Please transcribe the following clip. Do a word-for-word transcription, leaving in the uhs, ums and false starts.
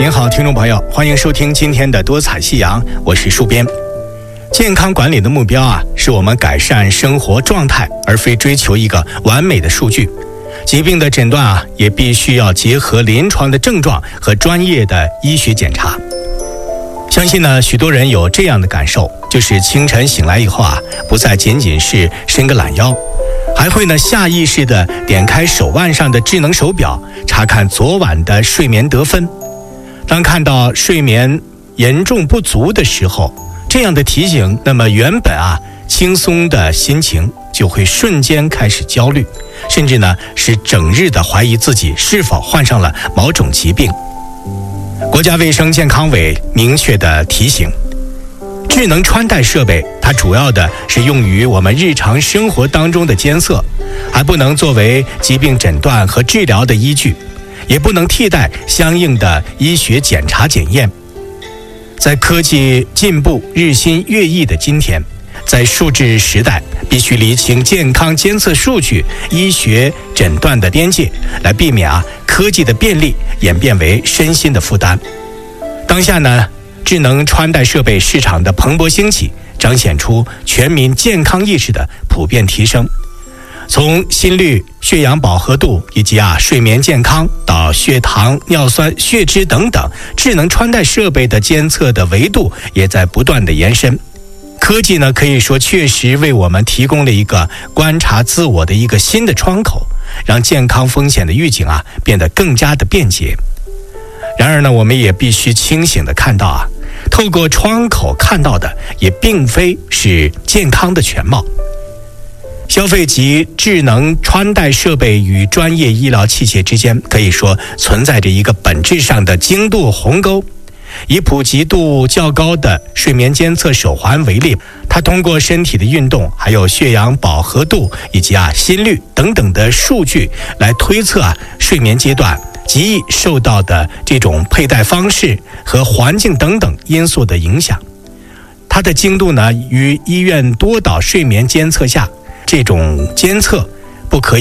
您好，听众朋友，欢迎收听今天的多彩夕阳，我是戍边。健康管理的目标啊，是我们改善生活状态，而非追求一个完美的数据。疾病的诊断啊，也必须要结合临床的症状和专业的医学检查。相信呢，许多人有这样的感受，就是清晨醒来以后啊，不再仅仅是伸个懒腰，还会呢下意识地点开手腕上的智能手表，查看昨晚的睡眠得分。当看到睡眠严重不足的时候，这样的提醒，那么原本啊轻松的心情就会瞬间开始焦虑，甚至呢是整日的怀疑自己是否患上了某种疾病。国家卫生健康委明确的提醒，智能穿戴设备它主要的是用于我们日常生活当中的监测，还不能作为疾病诊断和治疗的依据，也不能替代相应的医学检查检验。在科技进步日新月异的今天，在数字时代，必须厘清健康监测数据、医学诊断的边界，来避免啊科技的便利演变为身心的负担。当下呢，智能穿戴设备市场的蓬勃兴起，彰显出全民健康意识的普遍提升。从心率、血氧饱和度以及啊睡眠健康到血糖、尿酸、血脂等等，智能穿戴设备的监测的维度也在不断的延伸。科技呢，可以说确实为我们提供了一个观察自我的一个新的窗口，让健康风险的预警啊变得更加的便捷。然而呢，我们也必须清醒的看到啊，透过窗口看到的也并非是健康的全貌。消费级智能穿戴设备与专业医疗器械之间，可以说存在着一个本质上的精度鸿沟。以普及度较高的睡眠监测手环为例，它通过身体的运动，还有血氧饱和度以及啊心率等等的数据来推测啊睡眠阶段极易受到的这种佩戴方式和环境等等因素的影响。它的精度呢，与医院多导睡眠监测下这种监测不可以